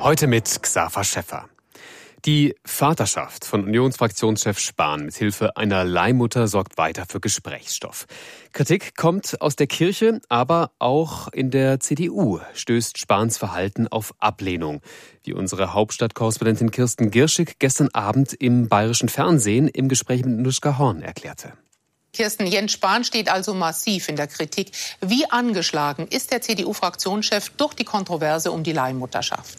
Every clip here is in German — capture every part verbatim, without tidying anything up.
Heute mit Xaver Schäffer. Die Vaterschaft von Unionsfraktionschef Spahn mit Hilfe einer Leihmutter sorgt weiter für Gesprächsstoff. Kritik kommt aus der Kirche, aber auch in der C D U stößt Spahns Verhalten auf Ablehnung, wie unsere Hauptstadtkorrespondentin Kirsten Girschig gestern Abend im Bayerischen Fernsehen im Gespräch mit Nuschka Horn erklärte. Kirsten, Jens Spahn steht also massiv in der Kritik. Wie angeschlagen ist der C D U-Fraktionschef durch die Kontroverse um die Leihmutterschaft?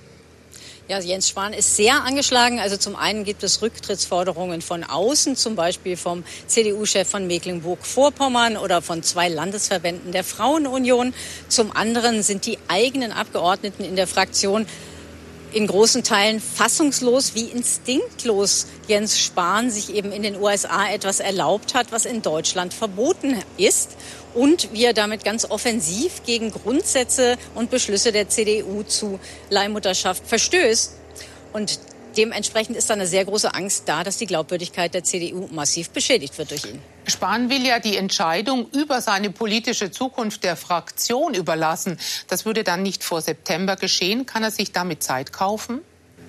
Ja, Jens Spahn ist sehr angeschlagen. Also zum einen gibt es Rücktrittsforderungen von außen, zum Beispiel vom C D U-Chef von Mecklenburg-Vorpommern oder von zwei Landesverbänden der Frauenunion. Zum anderen sind die eigenen Abgeordneten in der Fraktion in großen Teilen fassungslos, wie instinktlos Jens Spahn sich eben in den U S A etwas erlaubt hat, was in Deutschland verboten ist. Und wie er damit ganz offensiv gegen Grundsätze und Beschlüsse der C D U zu Leihmutterschaft verstößt. Und dementsprechend ist da eine sehr große Angst da, dass die Glaubwürdigkeit der C D U massiv beschädigt wird durch ihn. Spahn will ja die Entscheidung über seine politische Zukunft der Fraktion überlassen. Das würde dann nicht vor September geschehen. Kann er sich damit Zeit kaufen?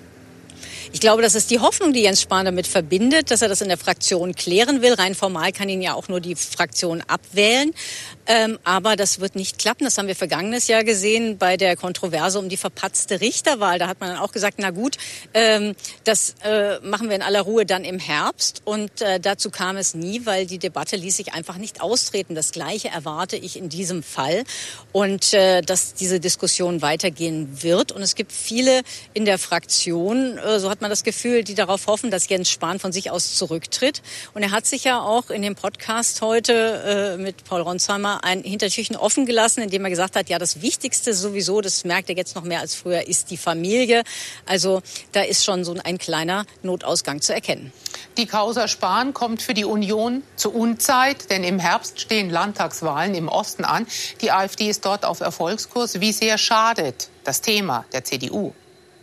Ich glaube, das ist die Hoffnung, die Jens Spahn damit verbindet, dass er das in der Fraktion klären will. Rein formal kann ihn ja auch nur die Fraktion abwählen. Ähm, aber das wird nicht klappen. Das haben wir vergangenes Jahr gesehen bei der Kontroverse um die verpatzte Richterwahl. Da hat man dann auch gesagt, na gut, ähm, das äh, machen wir in aller Ruhe dann im Herbst. Und äh, dazu kam es nie, weil die Debatte ließ sich einfach nicht austreten. Das Gleiche erwarte ich in diesem Fall. Und äh, dass diese Diskussion weitergehen wird. Und es gibt viele in der Fraktion, äh, so hat man das Gefühl, die darauf hoffen, dass Jens Spahn von sich aus zurücktritt. Und er hat sich ja auch in dem Podcast heute äh, mit Paul Ronsheimer ein Hintertürchen offen gelassen, indem er gesagt hat, ja, das Wichtigste sowieso, das merkt er jetzt noch mehr als früher, ist die Familie. Also da ist schon so ein kleiner Notausgang zu erkennen. Die Causa Spahn kommt für die Union zur Unzeit, denn im Herbst stehen Landtagswahlen im Osten an. Die AfD ist dort auf Erfolgskurs. Wie sehr schadet das Thema der C D U?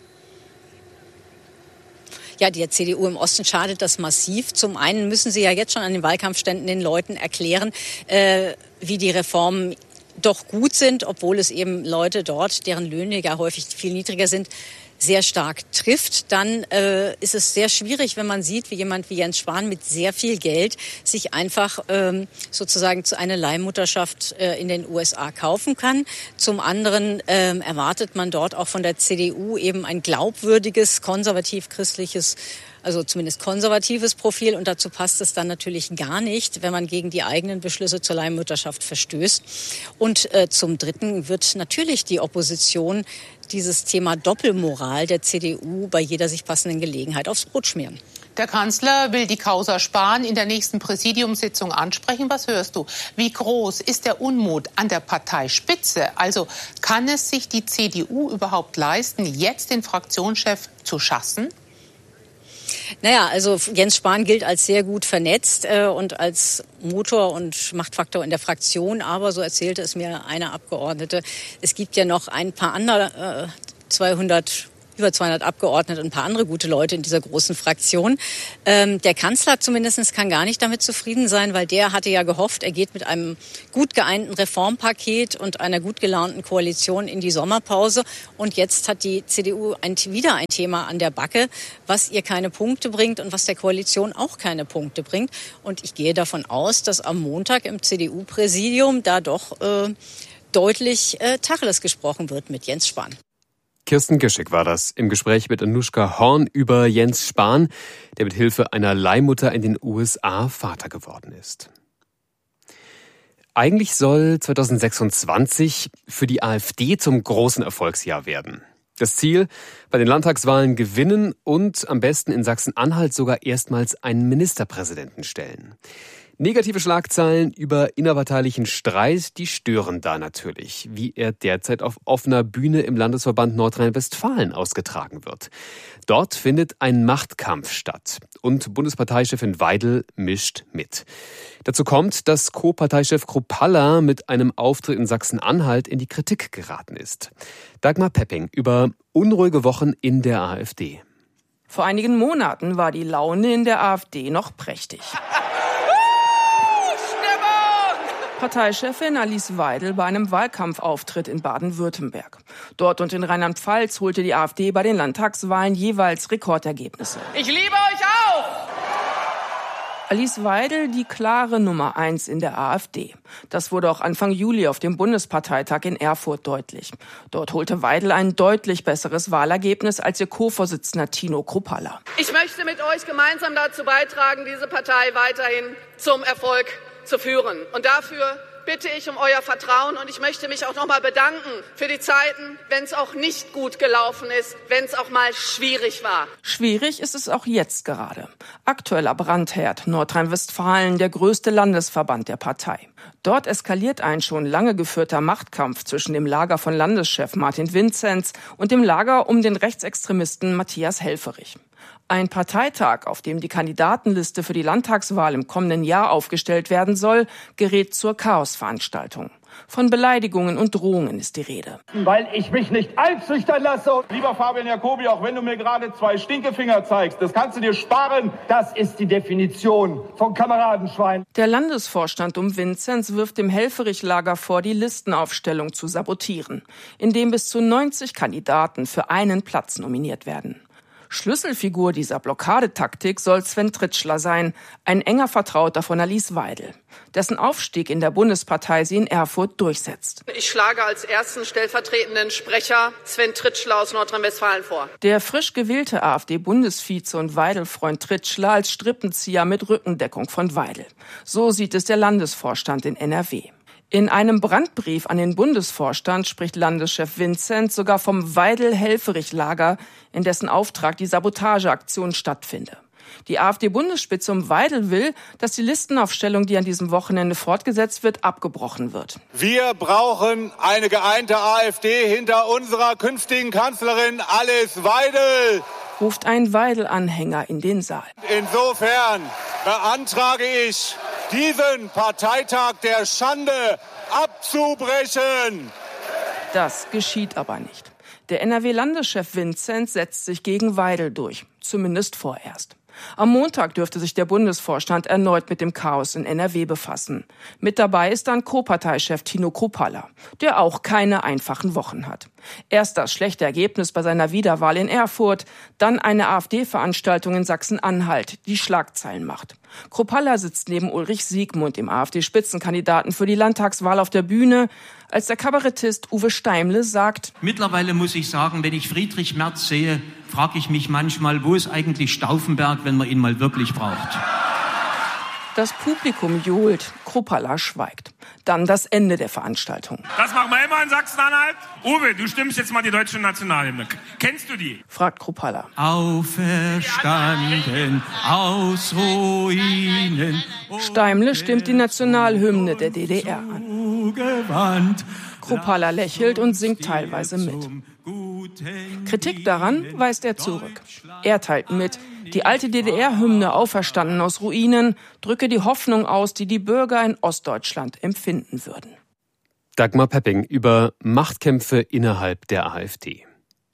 Ja, der C D U im Osten schadet das massiv. Zum einen müssen sie ja jetzt schon an den Wahlkampfständen den Leuten erklären, äh, wie die Reformen doch gut sind, obwohl es eben Leute dort, deren Löhne ja häufig viel niedriger sind, sehr stark trifft. Dann äh, ist es sehr schwierig, wenn man sieht, wie jemand wie Jens Spahn mit sehr viel Geld sich einfach ähm, sozusagen zu einer Leihmutterschaft äh, in den U S A kaufen kann. Zum anderen ähm, erwartet man dort auch von der C D U eben ein glaubwürdiges, konservativ-christliches, also zumindest konservatives Profil. Und dazu passt es dann natürlich gar nicht, wenn man gegen die eigenen Beschlüsse zur Leihmutterschaft verstößt. Und äh, zum Dritten wird natürlich die Opposition dieses Thema Doppelmoral der C D U bei jeder sich passenden Gelegenheit aufs Brot schmieren. Der Kanzler will die Causa Spahn in der nächsten Präsidiumssitzung ansprechen. Was hörst du? Wie groß ist der Unmut an der Parteispitze? Also kann es sich die C D U überhaupt leisten, jetzt den Fraktionschef zu schassen? Naja, also Jens Spahn gilt als sehr gut vernetzt äh, und als Motor und Machtfaktor in der Fraktion. Aber, so erzählte es mir eine Abgeordnete, es gibt ja noch ein paar andere, äh, zweihundert über zweihundert Abgeordnete und ein paar andere gute Leute in dieser großen Fraktion. Ähm, der Kanzler zumindest kann gar nicht damit zufrieden sein, weil der hatte ja gehofft, er geht mit einem gut geeinten Reformpaket und einer gut gelaunten Koalition in die Sommerpause. Und jetzt hat die C D U ein, wieder ein Thema an der Backe, was ihr keine Punkte bringt und was der Koalition auch keine Punkte bringt. Und ich gehe davon aus, dass am Montag im C D U-Präsidium da doch äh, deutlich äh, Tacheles gesprochen wird mit Jens Spahn. Kirsten Girschig war das im Gespräch mit Nuschka Horn über Jens Spahn, der mit Hilfe einer Leihmutter in den U S A Vater geworden ist. Eigentlich soll zweitausendsechsundzwanzig für die AfD zum großen Erfolgsjahr werden. Das Ziel, bei den Landtagswahlen gewinnen und am besten in Sachsen-Anhalt sogar erstmals einen Ministerpräsidenten stellen. Negative Schlagzeilen über innerparteilichen Streit, die stören da natürlich, wie er derzeit auf offener Bühne im Landesverband Nordrhein-Westfalen ausgetragen wird. Dort findet ein Machtkampf statt und Bundesparteichefin Weidel mischt mit. Dazu kommt, dass Co-Parteichef Kruppalla mit einem Auftritt in Sachsen-Anhalt in die Kritik geraten ist. Dagmar Pepping über unruhige Wochen in der AfD. Vor einigen Monaten war die Laune in der AfD noch prächtig. Parteichefin Alice Weidel bei einem Wahlkampfauftritt in Baden-Württemberg. Dort und in Rheinland-Pfalz holte die AfD bei den Landtagswahlen jeweils Rekordergebnisse. Ich liebe euch auch! Alice Weidel die klare Nummer eins in der AfD. Das wurde auch Anfang Juli auf dem Bundesparteitag in Erfurt deutlich. Dort holte Weidel ein deutlich besseres Wahlergebnis als ihr Co-Vorsitzender Tino Kruppalla. Ich möchte mit euch gemeinsam dazu beitragen, diese Partei weiterhin zum Erfolg zu führen. Und dafür bitte ich um euer Vertrauen und ich möchte mich auch noch mal bedanken für die Zeiten, wenn es auch nicht gut gelaufen ist, wenn es auch mal schwierig war. Schwierig ist es auch jetzt gerade. Aktueller Brandherd Nordrhein-Westfalen, der größte Landesverband der Partei. Dort eskaliert ein schon lange geführter Machtkampf zwischen dem Lager von Landeschef Martin Vinzenz und dem Lager um den Rechtsextremisten Matthias Helfferich. Ein Parteitag, auf dem die Kandidatenliste für die Landtagswahl im kommenden Jahr aufgestellt werden soll, gerät zur Chaosveranstaltung. Von Beleidigungen und Drohungen ist die Rede. Weil ich mich nicht einschüchtern lasse. Lieber Fabian Jacobi, auch wenn du mir gerade zwei Stinkefinger zeigst, das kannst du dir sparen. Das ist die Definition von Kameradenschwein. Der Landesvorstand um Vinzenz wirft dem Helfferich-Lager vor, die Listenaufstellung zu sabotieren, indem bis zu neunzig Kandidaten für einen Platz nominiert werden. Schlüsselfigur dieser Blockadetaktik soll Sven Tritschler sein, ein enger Vertrauter von Alice Weidel, dessen Aufstieg in der Bundespartei sie in Erfurt durchsetzt. Ich schlage als ersten stellvertretenden Sprecher Sven Tritschler aus Nordrhein-Westfalen vor. Der frisch gewählte AfD-Bundesvize und Weidel-Freund Tritschler als Strippenzieher mit Rückendeckung von Weidel. So sieht es der Landesvorstand in N R W. In einem Brandbrief an den Bundesvorstand spricht Landeschef Vinzenz sogar vom Weidel-Helfferich-Lager, in dessen Auftrag die Sabotageaktion stattfinde. Die AfD-Bundesspitze um Weidel will, dass die Listenaufstellung, die an diesem Wochenende fortgesetzt wird, abgebrochen wird. Wir brauchen eine geeinte AfD hinter unserer künftigen Kanzlerin Alice Weidel, ruft ein Weidel-Anhänger in den Saal. Insofern beantrage ich, diesen Parteitag der Schande abzubrechen. Das geschieht aber nicht. Der N R W-Landeschef Vinzenz setzt sich gegen Weidel durch, zumindest vorerst. Am Montag dürfte sich der Bundesvorstand erneut mit dem Chaos in N R W befassen. Mit dabei ist dann Co-Parteichef Tino Kruppalla, der auch keine einfachen Wochen hat. Erst das schlechte Ergebnis bei seiner Wiederwahl in Erfurt, dann eine AfD-Veranstaltung in Sachsen-Anhalt, die Schlagzeilen macht. Kruppalla sitzt neben Ulrich Siegmund, dem AfD-Spitzenkandidaten für die Landtagswahl, auf der Bühne, als der Kabarettist Uwe Steimle sagt: Mittlerweile muss ich sagen, wenn ich Friedrich Merz sehe, frage ich mich manchmal, wo ist eigentlich Stauffenberg, wenn man ihn mal wirklich braucht? Das Publikum johlt, Kruppalla schweigt. Dann das Ende der Veranstaltung. Das machen wir immer in Sachsen-Anhalt. Uwe, du stimmst jetzt mal die deutsche Nationalhymne. Kennst du die? Fragt Kruppalla. Auferstanden aus Ruinen. Steimle stimmt die Nationalhymne der D D R an. Kruppalla lächelt und singt teilweise mit. Kritik daran weist er zurück. Er teilt mit, die alte D D R-Hymne Auferstanden aus Ruinen drücke die Hoffnung aus, die die Bürger in Ostdeutschland empfinden würden. Dagmar Pepping über Machtkämpfe innerhalb der AfD.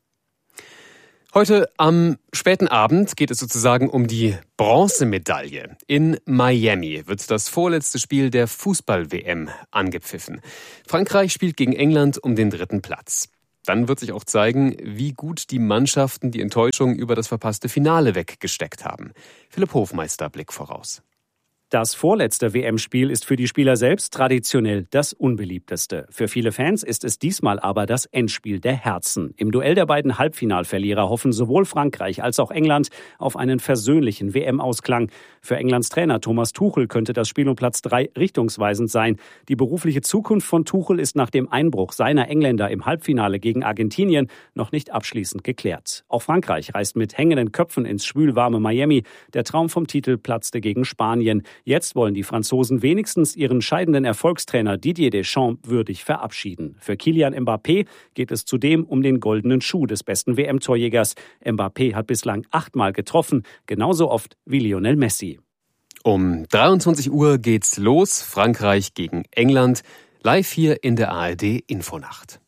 Heute am späten Abend geht es sozusagen um die Bronzemedaille. In Miami wird das vorletzte Spiel der Fußball-W M angepfiffen. Frankreich spielt gegen England um den dritten Platz. Dann wird sich auch zeigen, wie gut die Mannschaften die Enttäuschung über das verpasste Finale weggesteckt haben. Philipp Hofmeister, Blick voraus. Das vorletzte W M-Spiel ist für die Spieler selbst traditionell das unbeliebteste. Für viele Fans ist es diesmal aber das Endspiel der Herzen. Im Duell der beiden Halbfinalverlierer hoffen sowohl Frankreich als auch England auf einen versöhnlichen W M-Ausklang. Für Englands Trainer Thomas Tuchel könnte das Spiel um Platz drei richtungsweisend sein. Die berufliche Zukunft von Tuchel ist nach dem Einbruch seiner Engländer im Halbfinale gegen Argentinien noch nicht abschließend geklärt. Auch Frankreich reist mit hängenden Köpfen ins schwülwarme Miami. Der Traum vom Titel platzte gegen Spanien. Jetzt wollen die Franzosen wenigstens ihren scheidenden Erfolgstrainer Didier Deschamps würdig verabschieden. Für Kylian Mbappé geht es zudem um den goldenen Schuh des besten W M-Torjägers. Mbappé hat bislang achtmal getroffen, genauso oft wie Lionel Messi. Um dreiundzwanzig Uhr geht's los, Frankreich gegen England, live hier in der A R D Infonacht.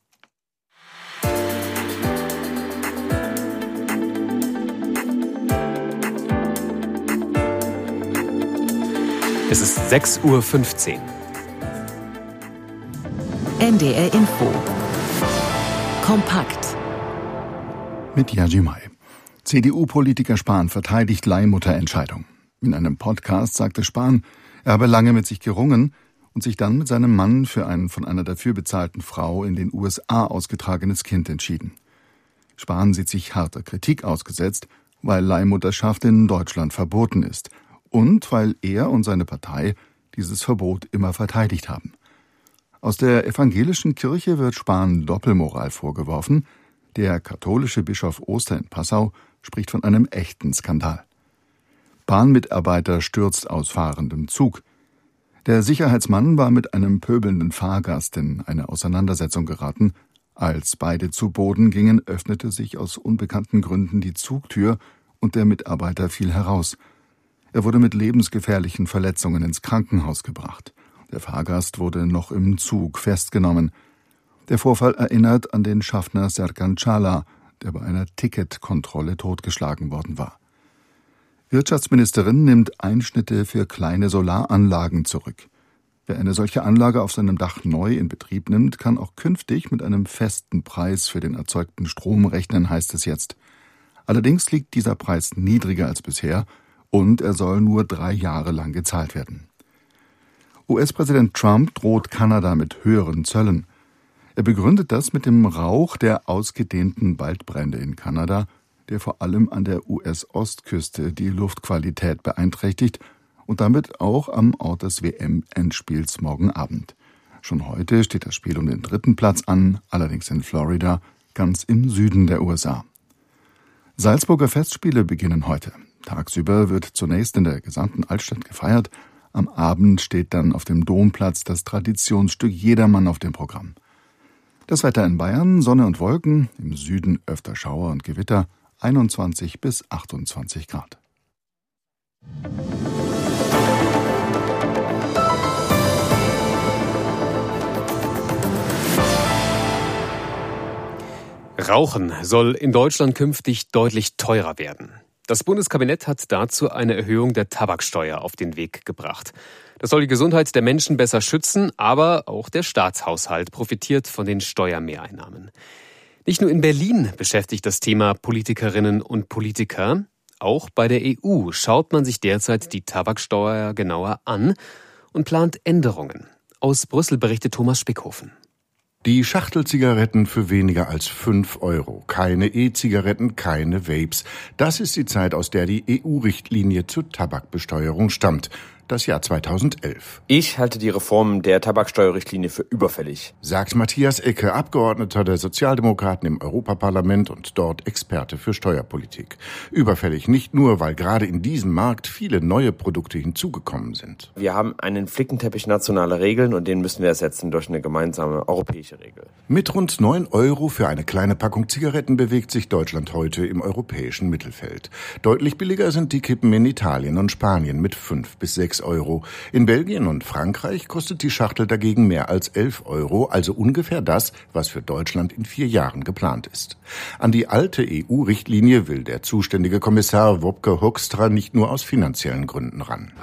Es ist sechs Uhr fünfzehn. N D R Info. Kompakt. Mit Yaji Mai. C D U-Politiker Spahn verteidigt Leihmutterentscheidung. In einem Podcast sagte Spahn, er habe lange mit sich gerungen und sich dann mit seinem Mann für ein von einer dafür bezahlten Frau in den U S A ausgetragenes Kind entschieden. Spahn sieht sich harter Kritik ausgesetzt, weil Leihmutterschaft in Deutschland verboten ist und weil er und seine Partei dieses Verbot immer verteidigt haben. Aus der evangelischen Kirche wird Spahn Doppelmoral vorgeworfen. Der katholische Bischof Oster in Passau spricht von einem echten Skandal. Bahnmitarbeiter stürzt aus fahrendem Zug. Der Sicherheitsmann war mit einem pöbelnden Fahrgast in eine Auseinandersetzung geraten. Als beide zu Boden gingen, öffnete sich aus unbekannten Gründen die Zugtür und der Mitarbeiter fiel heraus. Er wurde mit lebensgefährlichen Verletzungen ins Krankenhaus gebracht. Der Fahrgast wurde noch im Zug festgenommen. Der Vorfall erinnert an den Schaffner Serkan Çağlar, der bei einer Ticketkontrolle totgeschlagen worden war. Wirtschaftsministerin nimmt Einschnitte für kleine Solaranlagen zurück. Wer eine solche Anlage auf seinem Dach neu in Betrieb nimmt, kann auch künftig mit einem festen Preis für den erzeugten Strom rechnen, heißt es jetzt. Allerdings liegt dieser Preis niedriger als bisher und er soll nur drei Jahre lang gezahlt werden. U S-Präsident Trump droht Kanada mit höheren Zöllen. Er begründet das mit dem Rauch der ausgedehnten Waldbrände in Kanada, der vor allem an der U S-Ostküste die Luftqualität beeinträchtigt und damit auch am Ort des W M-Endspiels morgen Abend. Schon heute steht das Spiel um den dritten Platz an, allerdings in Florida, ganz im Süden der U S A. Salzburger Festspiele beginnen heute. Tagsüber wird zunächst in der gesamten Altstadt gefeiert. Am Abend steht dann auf dem Domplatz das Traditionsstück Jedermann auf dem Programm. Das Wetter in Bayern, Sonne und Wolken, im Süden öfter Schauer und Gewitter, einundzwanzig bis achtundzwanzig Grad. Rauchen soll in Deutschland künftig deutlich teurer werden. Das Bundeskabinett hat dazu eine Erhöhung der Tabaksteuer auf den Weg gebracht. Das soll die Gesundheit der Menschen besser schützen, aber auch der Staatshaushalt profitiert von den Steuermehreinnahmen. Nicht nur in Berlin beschäftigt das Thema Politikerinnen und Politiker. Auch bei der E U schaut man sich derzeit die Tabaksteuer genauer an und plant Änderungen. Aus Brüssel berichtet Thomas Spickhofen. Die Schachtelzigaretten für weniger als fünf Euro. Keine E-Zigaretten, keine Vapes. Das ist die Zeit, aus der die E U-Richtlinie zur Tabakbesteuerung stammt. Das Jahr zweitausendelf. Ich halte die Reform der Tabaksteuerrichtlinie für überfällig, sagt Matthias Ecke, Abgeordneter der Sozialdemokraten im Europaparlament und dort Experte für Steuerpolitik. Überfällig nicht nur, weil gerade in diesem Markt viele neue Produkte hinzugekommen sind. Wir haben einen Flickenteppich nationaler Regeln und den müssen wir ersetzen durch eine gemeinsame europäische Regel. Mit rund neun Euro für eine kleine Packung Zigaretten bewegt sich Deutschland heute im europäischen Mittelfeld. Deutlich billiger sind die Kippen in Italien und Spanien mit fünf bis sechs Euro. In Belgien und Frankreich kostet die Schachtel dagegen mehr als elf Euro, also ungefähr das, was für Deutschland in vier Jahren geplant ist. An die alte E U-Richtlinie will der zuständige Kommissar Wopke Hoekstra nicht nur aus finanziellen Gründen ran.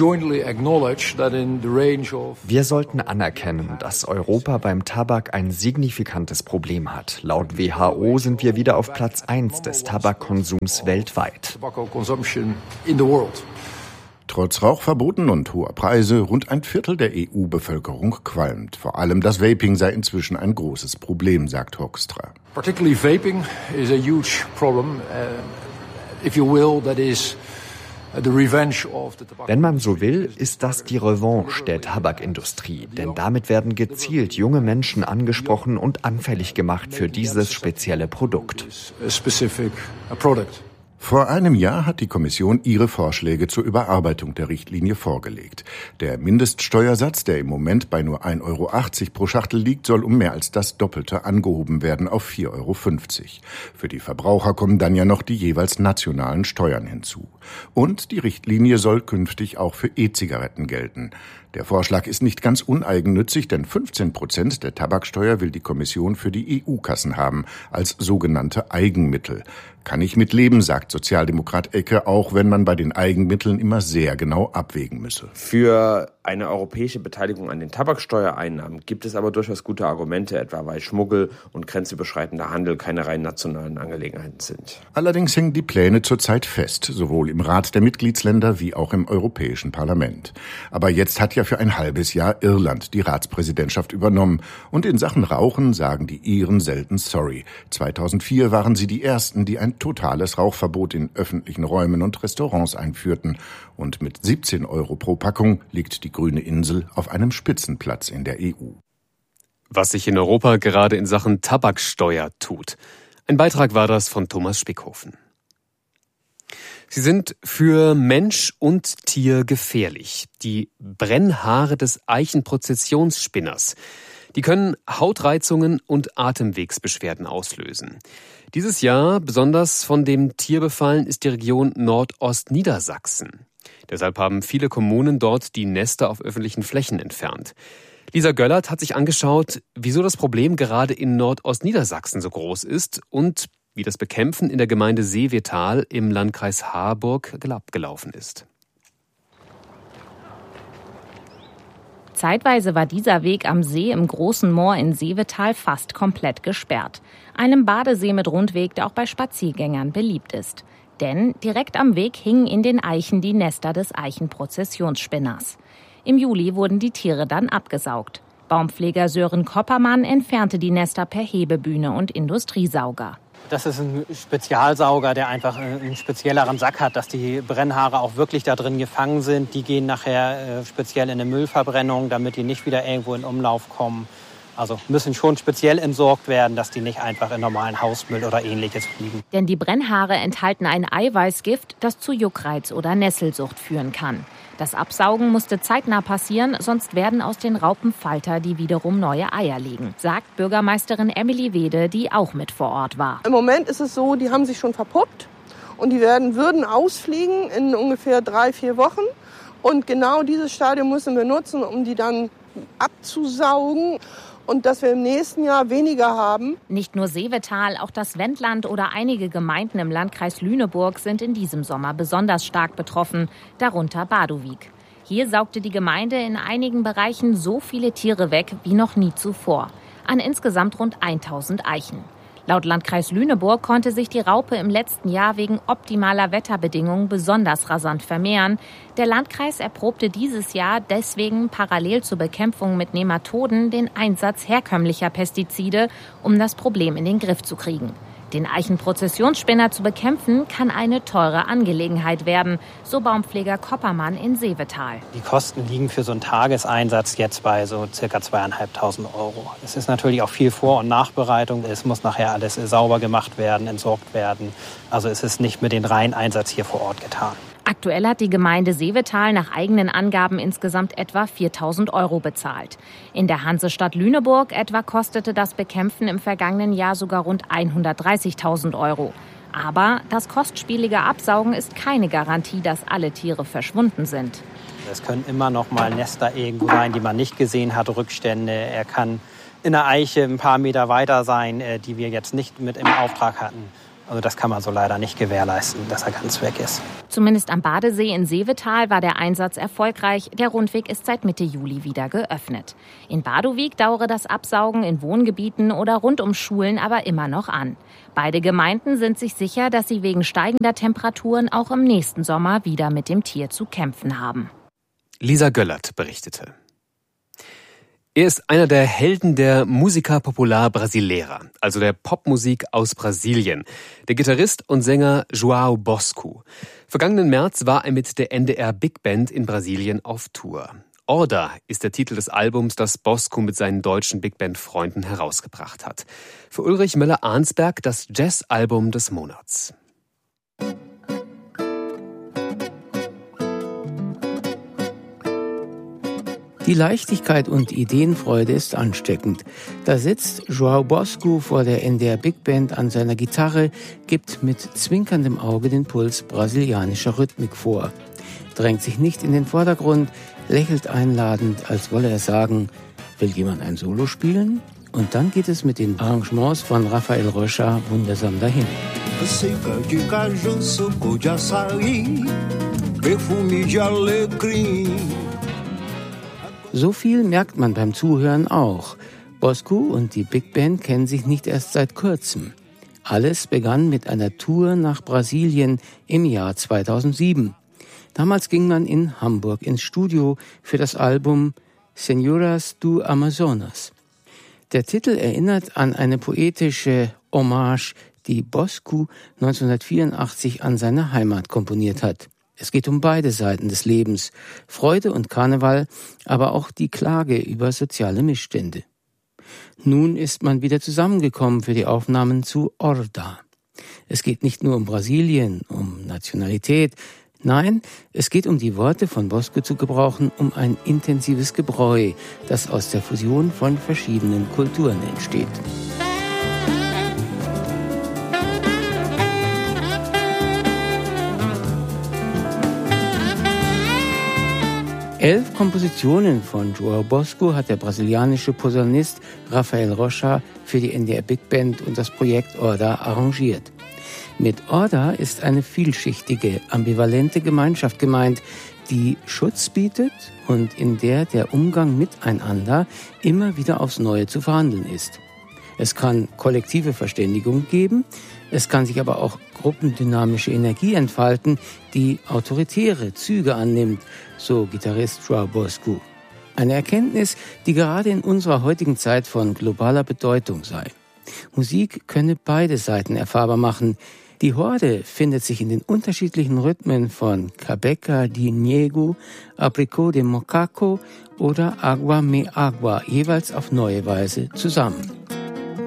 Wir sollten anerkennen, dass Europa beim Tabak ein signifikantes Problem hat. Laut W H O sind wir wieder auf Platz eins des Tabakkonsums weltweit. Trotz Rauchverboten und hoher Preise, rund ein Viertel der E U-Bevölkerung qualmt. Vor allem das Vaping sei inzwischen ein großes Problem, sagt Hoekstra. Particularly vaping is a huge problem. Uh, if you will, that is the revenge of the tobacco. Wenn man so will, ist das die Revanche der Tabakindustrie. Denn damit werden gezielt junge Menschen angesprochen und anfällig gemacht für dieses spezielle Produkt. A specific product. Vor einem Jahr hat die Kommission ihre Vorschläge zur Überarbeitung der Richtlinie vorgelegt. Der Mindeststeuersatz, der im Moment bei nur ein Euro achtzig pro Schachtel liegt, soll um mehr als das Doppelte angehoben werden auf vier Euro fünfzig. Für die Verbraucher kommen dann ja noch die jeweils nationalen Steuern hinzu. Und die Richtlinie soll künftig auch für E-Zigaretten gelten. Der Vorschlag ist nicht ganz uneigennützig, denn fünfzehn Prozent der Tabaksteuer will die Kommission für die E U-Kassen haben, als sogenannte Eigenmittel. Kann ich mit leben, sagt sagt Sozialdemokrat Ecke, auch wenn man bei den Eigenmitteln immer sehr genau abwägen müsse. Für eine europäische Beteiligung an den Tabaksteuereinnahmen gibt es aber durchaus gute Argumente, etwa weil Schmuggel und grenzüberschreitender Handel keine rein nationalen Angelegenheiten sind. Allerdings hängen die Pläne zurzeit fest, sowohl im Rat der Mitgliedsländer wie auch im Europäischen Parlament. Aber jetzt hat ja für ein halbes Jahr Irland die Ratspräsidentschaft übernommen. Und in Sachen Rauchen sagen die Iren selten sorry. zweitausendvier waren sie die Ersten, die ein totales Rauchverbot in öffentlichen Räumen und Restaurants einführten. Und mit siebzehn Euro pro Packung liegt die grüne Insel auf einem Spitzenplatz in der E U. Was sich in Europa gerade in Sachen Tabaksteuer tut. Ein Beitrag war das von Thomas Spickhofen. Sie sind für Mensch und Tier gefährlich. Die Brennhaare des Eichenprozessionsspinners. Die können Hautreizungen und Atemwegsbeschwerden auslösen. Dieses Jahr besonders von dem Tier befallen ist die Region Nordostniedersachsen. Deshalb haben viele Kommunen dort die Nester auf öffentlichen Flächen entfernt. Lisa Göllert hat sich angeschaut, wieso das Problem gerade in Nordostniedersachsen so groß ist und wie das Bekämpfen in der Gemeinde Seevetal im Landkreis Harburg abgelaufen ist. Zeitweise war dieser Weg am See im Großen Moor in Seevetal fast komplett gesperrt. Einem Badesee mit Rundweg, der auch bei Spaziergängern beliebt ist. Denn direkt am Weg hingen in den Eichen die Nester des Eichenprozessionsspinners. Im Juli wurden die Tiere dann abgesaugt. Baumpfleger Sören Koppermann entfernte die Nester per Hebebühne und Industriesauger. Das ist ein Spezialsauger, der einfach einen spezielleren Sack hat, dass die Brennhaare auch wirklich da drin gefangen sind. Die gehen nachher speziell in eine Müllverbrennung, damit die nicht wieder irgendwo in Umlauf kommen. Also müssen schon speziell entsorgt werden, dass die nicht einfach in normalen Hausmüll oder Ähnliches fliegen. Denn die Brennhaare enthalten ein Eiweißgift, das zu Juckreiz oder Nesselsucht führen kann. Das Absaugen musste zeitnah passieren, sonst werden aus den Raupen Falter, die wiederum neue Eier legen, sagt Bürgermeisterin Emily Wede, die auch mit vor Ort war. Im Moment ist es so, die haben sich schon verpuppt und die werden, würden ausfliegen in ungefähr drei, vier Wochen. Und genau dieses Stadium müssen wir nutzen, um die dann abzusaugen. Und dass wir im nächsten Jahr weniger haben. Nicht nur Seevetal, auch das Wendland oder einige Gemeinden im Landkreis Lüneburg sind in diesem Sommer besonders stark betroffen, darunter Badowik. Hier saugte die Gemeinde in einigen Bereichen so viele Tiere weg wie noch nie zuvor. An insgesamt rund tausend Eichen. Laut Landkreis Lüneburg konnte sich die Raupe im letzten Jahr wegen optimaler Wetterbedingungen besonders rasant vermehren. Der Landkreis erprobte dieses Jahr deswegen parallel zur Bekämpfung mit Nematoden den Einsatz herkömmlicher Pestizide, um das Problem in den Griff zu kriegen. Den Eichenprozessionsspinner zu bekämpfen, kann eine teure Angelegenheit werden, so Baumpfleger Koppermann in Seevetal. Die Kosten liegen für so einen Tageseinsatz jetzt bei so circa zweieinhalbtausend Euro. Es ist natürlich auch viel Vor- und Nachbereitung. Es muss nachher alles sauber gemacht werden, entsorgt werden. Also es ist nicht mit dem reinen Einsatz hier vor Ort getan. Aktuell hat die Gemeinde Seevetal nach eigenen Angaben insgesamt etwa viertausend Euro bezahlt. In der Hansestadt Lüneburg etwa kostete das Bekämpfen im vergangenen Jahr sogar rund hundertdreißigtausend Euro. Aber das kostspielige Absaugen ist keine Garantie, dass alle Tiere verschwunden sind. Es können immer noch mal Nester irgendwo sein, die man nicht gesehen hat, Rückstände. Er kann in der Eiche ein paar Meter weiter sein, die wir jetzt nicht mit im Auftrag hatten. Also das kann man so leider nicht gewährleisten, dass er ganz weg ist. Zumindest am Badesee in Seevetal war der Einsatz erfolgreich. Der Rundweg ist seit Mitte Juli wieder geöffnet. In Badowik dauere das Absaugen in Wohngebieten oder rund um Schulen aber immer noch an. Beide Gemeinden sind sich sicher, dass sie wegen steigender Temperaturen auch im nächsten Sommer wieder mit dem Tier zu kämpfen haben. Lisa Göllert berichtete. Er ist einer der Helden der Música Popular Brasileira, also der Popmusik aus Brasilien, der Gitarrist und Sänger João Bosco. Vergangenen März war er mit der N D R Big Band in Brasilien auf Tour. Order ist der Titel des Albums, das Bosco mit seinen deutschen Big Band-Freunden herausgebracht hat. Für Ulrich Möller-Arnsberg das Jazz-Album des Monats. Die Leichtigkeit und Ideenfreude ist ansteckend. Da sitzt João Bosco vor der N D R Big Band an seiner Gitarre, gibt mit zwinkerndem Auge den Puls brasilianischer Rhythmik vor. Drängt sich nicht in den Vordergrund, lächelt einladend, als wolle er sagen, will jemand ein Solo spielen? Und dann geht es mit den Arrangements von Rafael Rocha wundersam dahin. seca de caju, suco de açaí, perfume de alecrim. So viel merkt man beim Zuhören auch. Bosco und die Big Band kennen sich nicht erst seit kurzem. Alles begann mit einer Tour nach Brasilien im Jahr zweitausendsieben. Damals ging man in Hamburg ins Studio für das Album Senhoras do Amazonas. Der Titel erinnert an eine poetische Hommage, die Bosco neunzehnhundertvierundachtzig an seine Heimat komponiert hat. Es geht um beide Seiten des Lebens, Freude und Karneval, aber auch die Klage über soziale Missstände. Nun ist man wieder zusammengekommen für die Aufnahmen zu Orda. Es geht nicht nur um Brasilien, um Nationalität. Nein, es geht um die Worte von Bosco zu gebrauchen, um ein intensives Gebräu, das aus der Fusion von verschiedenen Kulturen entsteht. Elf Kompositionen von João Bosco hat der brasilianische Posaunist Rafael Rocha für die N D R Big Band und das Projekt Orda arrangiert. Mit Orda ist eine vielschichtige, ambivalente Gemeinschaft gemeint, die Schutz bietet und in der der Umgang miteinander immer wieder aufs Neue zu verhandeln ist. Es kann kollektive Verständigung geben, es kann sich aber auch gruppendynamische Energie entfalten, die autoritäre Züge annimmt, so Gitarrist João Bosco. Eine Erkenntnis, die gerade in unserer heutigen Zeit von globaler Bedeutung sei. Musik könne beide Seiten erfahrbar machen. Die Horde findet sich in den unterschiedlichen Rhythmen von Cabeca de Niego, Abricot de Mocaco oder Agua me Agua jeweils auf neue Weise zusammen.